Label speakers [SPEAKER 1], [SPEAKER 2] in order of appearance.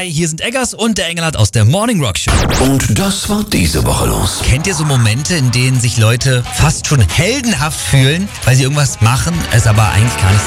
[SPEAKER 1] Hi, hier sind Eggers und der Engelhardt aus der Morning Rock Show.
[SPEAKER 2] Und das war diese Woche los.
[SPEAKER 1] Kennt ihr so Momente, in denen sich Leute fast schon heldenhaft fühlen, weil sie irgendwas machen, es aber eigentlich gar nicht